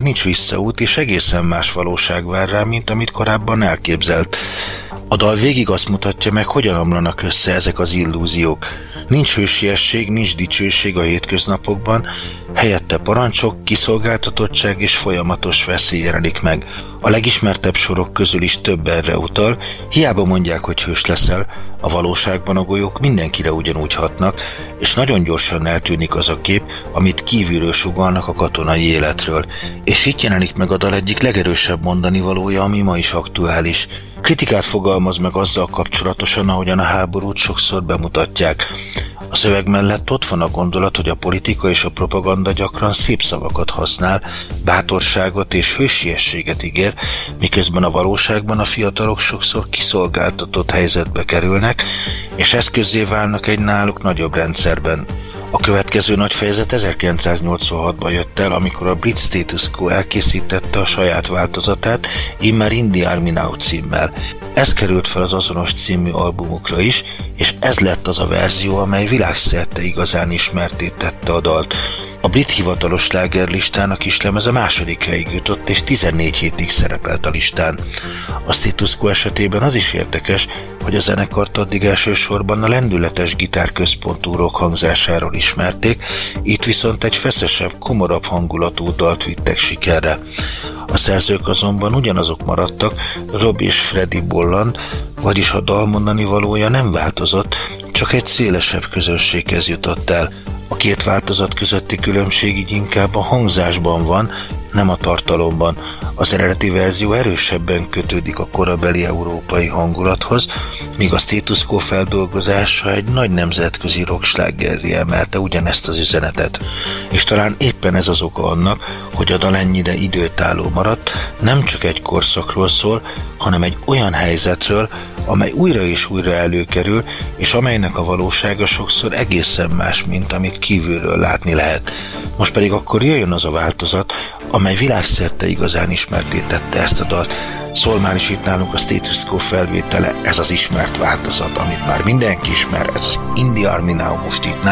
nincs visszaút, és egészen más valóság vár rá, mint amit korábban elképzelt. A dal végig azt mutatja meg, hogyan omlanak össze ezek az illúziók. Nincs hősiesség, nincs dicsőség a hétköznapokban, helyette parancsok, kiszolgáltatottság és folyamatos veszély jelenik meg. A legismertebb sorok közül is több erre utal, hiába mondják, hogy hős leszel, a valóságban a golyók mindenkire ugyanúgy hatnak, és nagyon gyorsan eltűnik az a kép, amit kívülről sugallnak a katonai életről. És itt jelenik meg a dal egyik legerősebb mondanivalója, ami ma is aktuális. Kritikát fogalmaz meg azzal kapcsolatosan, ahogyan a háborút sokszor bemutatják. A szöveg mellett ott van a gondolat, hogy a politika és a propaganda gyakran szép szavakat használ, bátorságot és hősiességet ígér, miközben a valóságban a fiatalok sokszor kiszolgáltatott helyzetbe kerülnek, és eszközzé válnak egy náluk nagyobb rendszerben. A következő nagy fejezet 1986-ban jött el, amikor a brit Status Quo elkészítette a saját változatát, immár In the Army Now címmel. Ez került fel az azonos című albumukra is, és ez lett az a verzió, amely világszerte igazán ismertté tette a dalt. A brit hivatalos slágerlistának is lemeze második helyig jutott, és 14 hétig szerepelt a listán. A Status Quo esetében az is érdekes, hogy a zenekart addig elsősorban a lendületes gitárközpontú rock hangzásáról ismerték, itt viszont egy feszesebb, komorabb hangulatú dalt vittek sikerre. A szerzők azonban ugyanazok maradtak, Rob és Freddie Bolland, vagyis a dal mondani valója nem változott, csak egy szélesebb közönséghez jutott el. A két változat közötti különbség így inkább a hangzásban van, nem a tartalomban. Az eredeti verzió erősebben kötődik a korabeli európai hangulathoz, míg a Status Quo feldolgozása egy nagy nemzetközi rockslágerré emelte ugyanezt az üzenetet. És talán éppen ez az oka annak, hogy a dal ennyire időtálló maradt, nem csak egy korszakról szól, hanem egy olyan helyzetről, amely újra és újra előkerül, és amelynek a valósága sokszor egészen más, mint amit kívülről látni lehet. Most pedig akkor jöjjön az a változat, amely világszerte igazán ismertté tette ezt a dalt. Szól már is itt nálunk a Status Quo felvétele, ez az ismert változat, amit már mindenki ismer, ez az In the Army Now most itt